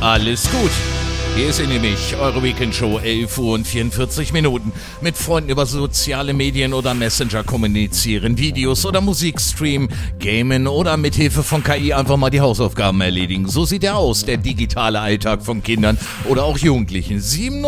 Alles gut. Hier ist sie nämlich, eure Weekendshow, 11 Uhr und 44 Minuten. Mit Freunden über soziale Medien oder Messenger kommunizieren, Videos oder Musik streamen, gamen oder mit Hilfe von KI einfach mal die Hausaufgaben erledigen. So sieht er aus, der digitale Alltag von Kindern oder auch Jugendlichen.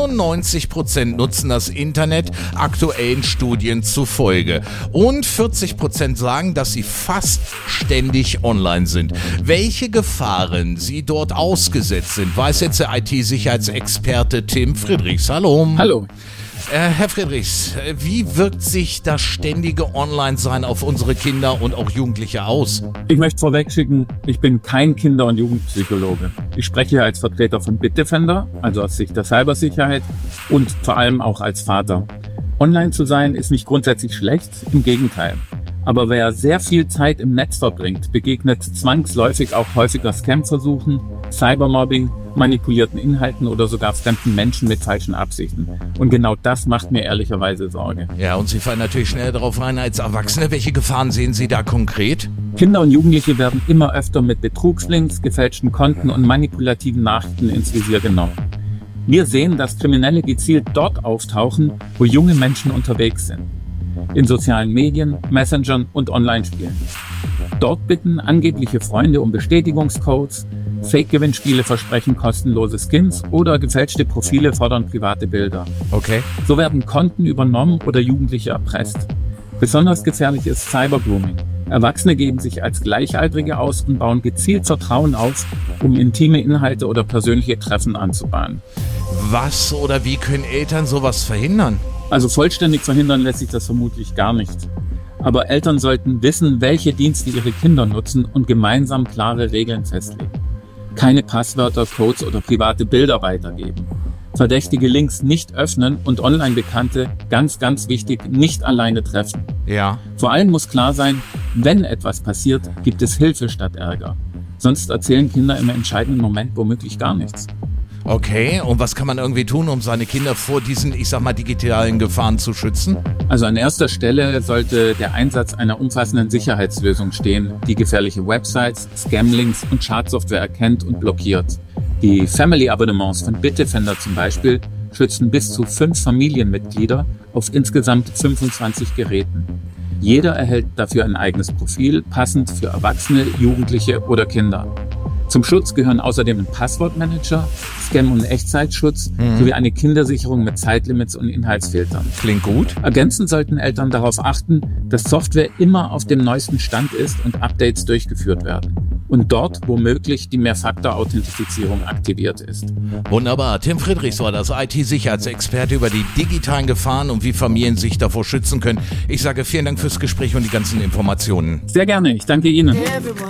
97% nutzen das Internet, aktuellen Studien zufolge. Und 40% sagen, dass sie fast ständig online sind. Welche Gefahren sie dort ausgesetzt sind, weiß jetzt der IT-Sicherheitsexperte Tim Friedrichs. Hallo. Hallo. Herr Friedrichs, wie wirkt sich das ständige Online-Sein auf unsere Kinder und auch Jugendliche aus? Ich möchte vorwegschicken, ich bin kein Kinder- und Jugendpsychologe. Ich spreche hier als Vertreter von Bitdefender, also aus Sicht der Cybersicherheit und vor allem auch als Vater. Online zu sein ist nicht grundsätzlich schlecht, im Gegenteil. Aber wer sehr viel Zeit im Netz verbringt, begegnet zwangsläufig auch häufiger Scam-Versuchen, Cybermobbing, manipulierten Inhalten oder sogar fremden Menschen mit falschen Absichten. Und genau das macht mir ehrlicherweise Sorge. Ja, und Sie fallen natürlich schnell darauf rein als Erwachsene. Welche Gefahren sehen Sie da konkret? Kinder und Jugendliche werden immer öfter mit Betrugslinks, gefälschten Konten und manipulativen Nachrichten ins Visier genommen. Wir sehen, dass Kriminelle gezielt dort auftauchen, wo junge Menschen unterwegs sind. In sozialen Medien, Messengern und Online-Spielen. Dort bitten angebliche Freunde um Bestätigungscodes, Fake-Gewinnspiele versprechen kostenlose Skins oder gefälschte Profile fordern private Bilder. Okay. So werden Konten übernommen oder Jugendliche erpresst. Besonders gefährlich ist Cybergrooming. Erwachsene geben sich als Gleichaltrige aus und bauen gezielt Vertrauen auf, um intime Inhalte oder persönliche Treffen anzubahnen. Was oder wie können Eltern sowas verhindern? Also vollständig verhindern lässt sich das vermutlich gar nicht. Aber Eltern sollten wissen, welche Dienste ihre Kinder nutzen und gemeinsam klare Regeln festlegen. Keine Passwörter, Codes oder private Bilder weitergeben. Verdächtige Links nicht öffnen und Online-Bekannte, ganz wichtig, nicht alleine treffen. Ja. Vor allem muss klar sein, wenn etwas passiert, gibt es Hilfe statt Ärger. Sonst erzählen Kinder im entscheidenden Moment womöglich gar nichts. Okay, und was kann man irgendwie tun, um seine Kinder vor diesen, digitalen Gefahren zu schützen? Also an erster Stelle sollte der Einsatz einer umfassenden Sicherheitslösung stehen, die gefährliche Websites, Scam-Links und Schadsoftware erkennt und blockiert. Die Family-Abonnements von Bitdefender zum Beispiel schützen bis zu 5 Familienmitglieder auf insgesamt 25 Geräten. Jeder erhält dafür ein eigenes Profil, passend für Erwachsene, Jugendliche oder Kinder. Zum Schutz gehören außerdem ein Passwortmanager, Scam- und Echtzeitschutz sowie eine Kindersicherung mit Zeitlimits und Inhaltsfiltern. Klingt gut. Ergänzend sollten Eltern darauf achten, dass Software immer auf dem neuesten Stand ist und Updates durchgeführt werden. Und dort, wo möglich, die Mehrfaktor-Authentifizierung aktiviert ist. Wunderbar. Tim Friedrichs war das IT-Sicherheitsexperte über die digitalen Gefahren und wie Familien sich davor schützen können. Ich sage vielen Dank fürs Gespräch und die ganzen Informationen. Sehr gerne. Ich danke Ihnen.